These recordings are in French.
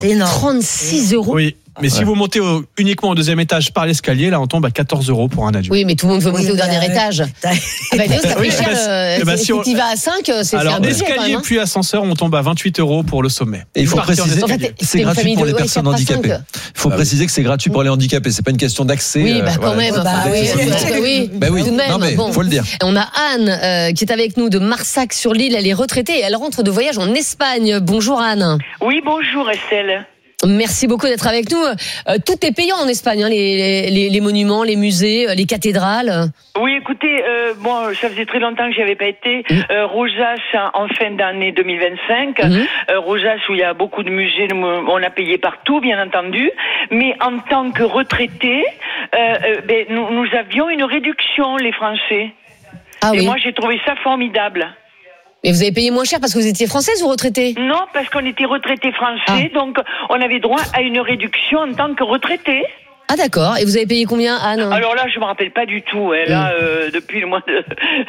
énorme. 36 €. Oui. Mais si vous montez uniquement au deuxième étage par l'escalier, là on tombe à 14 € pour un adulte. Oui, mais tout le monde veut monter au dernier étage. Léo, ça fait cher. Si Si tu vas à 5, c'est alors, un budget quand escalier même. puis ascenseur, on tombe à 28 € pour le sommet. Et il faut préciser que c'est gratuit pour les personnes handicapées. Il faut préciser que c'est gratuit pour les handicapés. C'est pas une question d'accès. Oui, quand même. Oui, tout de même. Non, mais faut le dire. On a Anne qui est avec nous de Marsac-sur-l'Île. Elle est retraitée et elle rentre de voyage en Espagne. Bonjour Anne. Oui, bonjour Estelle. Merci beaucoup d'être avec nous. Tout est payant en Espagne, hein, les monuments, les musées, les cathédrales. Oui, écoutez, bon, ça faisait très longtemps que j'y avais pas été. Rosas en fin d'année 2025. Rosas où il y a beaucoup de musées, on a payé partout, bien entendu. Mais en tant que retraités, nous avions une réduction, les Français. Ah, et moi, j'ai trouvé ça formidable. Mais vous avez payé moins cher parce que vous étiez française ou retraitée ? Non, parce qu'on était retraités français, donc on avait droit à une réduction en tant que retraités. Ah d'accord, et vous avez payé combien, Anne ? Alors là, je me rappelle pas du tout. Là, depuis le mois de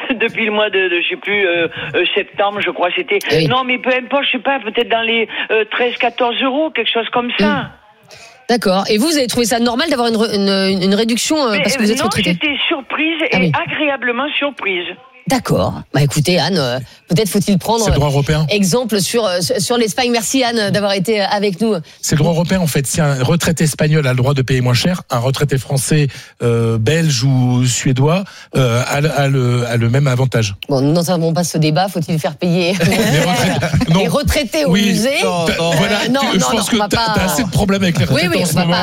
je sais plus, septembre, je crois, c'était. Oui. Non, mais peu importe, je sais pas, peut-être dans les 13-14 €, quelque chose comme ça. D'accord. Et vous avez trouvé ça normal d'avoir une réduction parce que vous êtes retraitée ? Non, j'étais surprise et agréablement surprise. D'accord. Bah écoutez Anne, peut-être faut-il prendre c'est le droit européen. Exemple sur l'Espagne. Merci Anne d'avoir été avec nous. C'est le droit européen en fait. Si un retraité espagnol a le droit de payer moins cher, un retraité français, belge ou suédois a le même avantage. Bon, nous n'entendons pas ce débat. Faut-il faire payer les retraités au musée ? Je pense que t'as assez de problèmes avec les retraités en ce moment.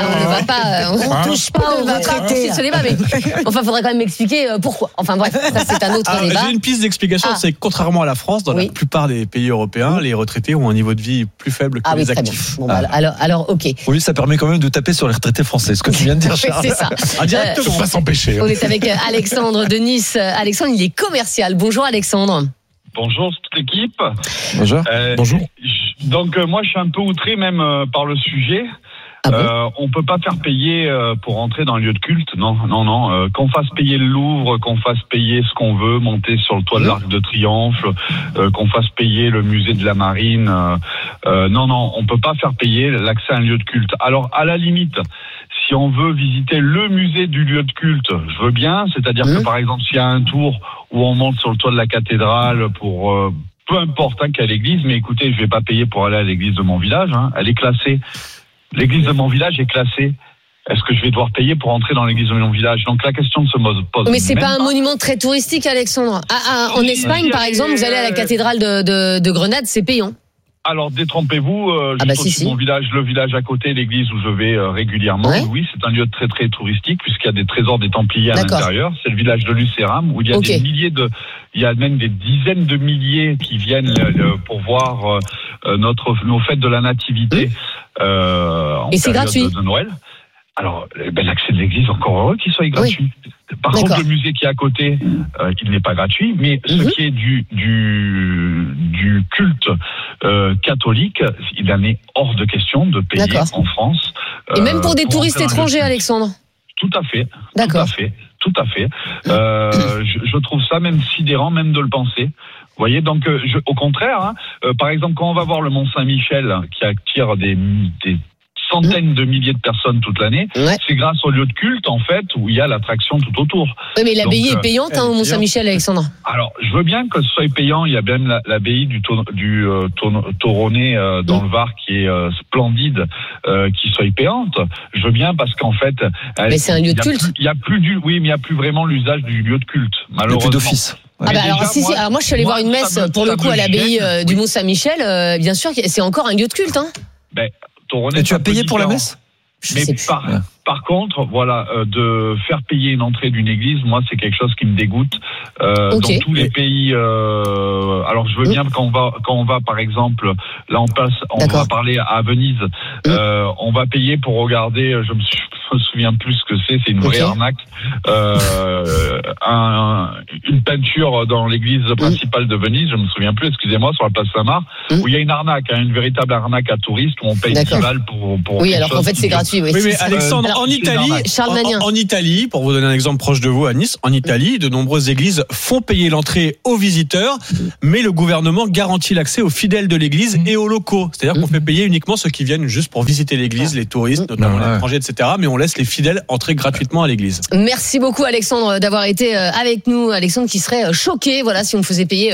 On touche pas aux retraités. Ce débat, mais enfin, faudrait quand même m'expliquer pourquoi. Enfin bref, ça c'est un autre débat. J'ai une piste d'explication, c'est que contrairement à la France, dans la plupart des pays européens, les retraités ont un niveau de vie plus faible que les actifs. Bon, alors, ok. Oui, ça permet quand même de taper sur les retraités français, ce que tu viens de dire, Charles. C'est ça. Directement. Faut pas s'empêcher. On est avec Alexandre de Nice. Alexandre, il est commercial. Bonjour Alexandre. Bonjour toute l'équipe. Bonjour. Bonjour. Donc moi je suis un peu outré même par le sujet. On peut pas faire payer pour entrer dans un lieu de culte, non. Qu'on fasse payer le Louvre, qu'on fasse payer ce qu'on veut, monter sur le toit de l'Arc de Triomphe, qu'on fasse payer le musée de la Marine. Non, on peut pas faire payer l'accès à un lieu de culte. Alors à la limite, si on veut visiter le musée du lieu de culte, je veux bien. C'est-à-dire que par exemple, s'il y a un tour où on monte sur le toit de la cathédrale pour peu importe quelle église, mais écoutez, je vais pas payer pour aller à l'église de mon village. Elle est classée. L'église de mon village est classée. Est-ce que je vais devoir payer pour entrer dans l'église de mon village ? Donc la question se pose. Mais c'est pas un monument très touristique, Alexandre. En Espagne, par exemple, vous allez à la cathédrale de Grenade, c'est payant. Alors détrompez-vous, mon village, le village à côté, l'église où je vais régulièrement, oui, c'est un lieu très très touristique puisqu'il y a des trésors des Templiers à l'intérieur. C'est le village de Lucéram où il y a il y a même des dizaines de milliers qui viennent pour voir nos fêtes de la Nativité. Et c'est gratuit de Noël. Alors, l'accès de l'église, encore heureux qu'il soit gratuit. Par contre, le musée qui est à côté, il n'est pas gratuit, mais ce qui est du culte catholique, il en est hors de question de payer en France. Et même pour des touristes étrangers, Alexandre ? Tout à fait. D'accord. Tout à fait. Je trouve ça même sidérant, même de le penser. Vous voyez, donc au contraire, par exemple, quand on va voir le Mont Saint-Michel qui attire des centaines de milliers de personnes toute l'année, c'est grâce au lieu de culte, en fait, où il y a l'attraction tout autour. Oui, mais l'abbaye est payante au Mont Saint-Michel, Alexandre. Alors, je veux bien que ce soit payant. Il y a même l'abbaye du Toronnet dans le Var qui est splendide, qui soit payante. Je veux bien parce qu'en fait... Mais c'est un lieu de culte. Il y a plus mais il n'y a plus vraiment l'usage du lieu de culte, malheureusement. Il n'y a plus d'office. Alors moi je suis allé voir une messe pour le coup à l'abbaye du Mont Saint-Michel, bien sûr c'est encore un lieu de culte. Et tu as payé pour la messe ? Mais par contre, voilà, de faire payer une entrée d'une église, moi c'est quelque chose qui me dégoûte. Dans tous les pays, alors je veux bien quand on va par exemple, là on va parler à Venise, on va payer pour regarder. me souviens plus ce que c'est une vraie arnaque. Une peinture dans l'église principale de Venise, je me souviens plus, excusez-moi, sur la place Saint-Marc, où il y a une arnaque, une véritable arnaque à touristes, où on paye 10 balles pour oui, alors qu'en fait c'est gratuit. Oui, mais Alexandre, en Italie, pour vous donner un exemple proche de vous, à Nice, en Italie, de nombreuses églises font payer l'entrée aux visiteurs, mais le gouvernement garantit l'accès aux fidèles de l'église et aux locaux. C'est-à-dire qu'on fait payer uniquement ceux qui viennent juste pour visiter l'église, les touristes, notamment les étrangers, etc. Mais on laisse les fidèles entrer gratuitement à l'église. Merci beaucoup Alexandre d'avoir été avec nous. Alexandre qui serait choqué, voilà, si on faisait payer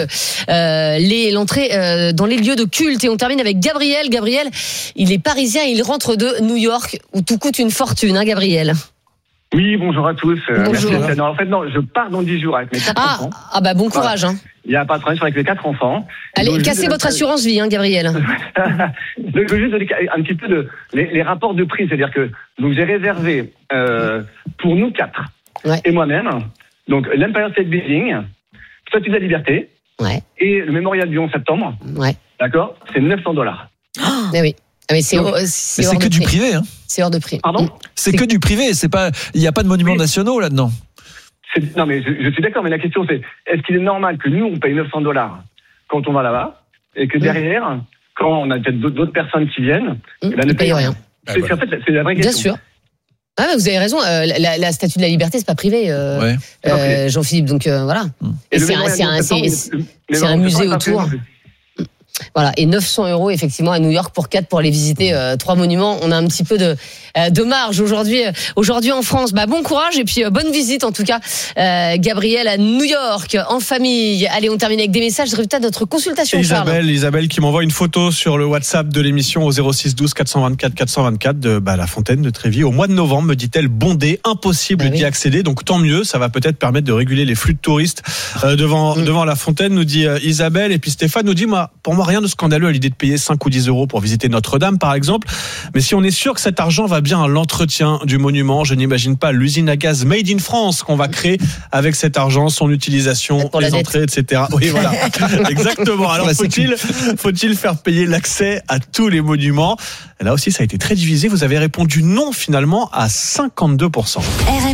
l'entrée dans les lieux de culte. Et on termine avec Gabriel. Gabriel, il est parisien, il rentre de New York où tout coûte une fortune, hein, Gabriel. Oui, bonjour à tous. Bonjour. Merci. Non, en fait, non, je pars dans 10 jours avec mes 4 enfants. Ah bah bon courage. Hein. Il n'y a pas de problème, je suis avec les 4 enfants. Allez, cassez votre assurance vie, hein, Gabriel. Je veux juste donner un petit peu les rapports de prix. C'est-à-dire que donc j'ai réservé pour nous 4 et moi-même, donc l'Empire State Building, Statue de la Liberté et le Mémorial du 11 septembre. D'accord, c'est $900. Mais oui. Mais c'est que du privé, hein. C'est hors de prix. Pardon ? C'est que du privé, il n'y a pas de monuments nationaux là-dedans. Non, mais je suis d'accord, mais la question c'est, est-ce qu'il est normal que nous, on paye $900 quand on va là-bas, et que derrière, quand on a peut-être d'autres personnes qui viennent, ne payent rien. En fait, c'est la vraie question. Bien sûr. Ah, vous avez raison, la Statue de la Liberté, c'est pas privé, Jean-Philippe, donc voilà. Et c'est un musée autour. Voilà, et 900 € effectivement à New York pour 4 pour aller visiter 3 monuments. On a un petit peu de marge aujourd'hui en France. Bah bon courage et puis bonne visite en tout cas, Gabriel à New York en famille. Allez, on termine avec des messages de résultats de notre consultation. Isabelle qui m'envoie une photo sur le WhatsApp de l'émission au 06 12 424 424 de la fontaine de Trévis. Au mois de novembre, me dit-elle, bondé, impossible d'y accéder. Donc tant mieux, ça va peut-être permettre de réguler les flux de touristes devant la fontaine, nous dit Isabelle. Et puis Stéphane nous dit, pour moi rien de scandaleux à l'idée de payer 5 ou 10 € pour visiter Notre-Dame par exemple, mais si on est sûr que cet argent va bien à l'entretien du monument, je n'imagine pas l'usine à gaz made in France qu'on va créer avec cet argent, son utilisation, les entrées, etc. Oui, voilà. Exactement. Alors faut-il faire payer l'accès à tous les monuments ? Là aussi ça a été très divisé, vous avez répondu non finalement à 52%.